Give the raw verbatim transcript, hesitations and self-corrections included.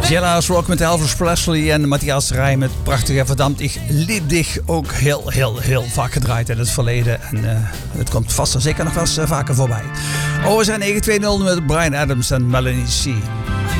Jailhouse Rock met Elvis Presley en Matthias Rij met prachtige Verdammt ich lieb dich. Ook heel, heel, heel vaak gedraaid in het verleden. En uh, het komt vast en zeker nog wel eens uh, vaker voorbij. O, we zijn negen twee nul met Bryan Adams en Melanie C.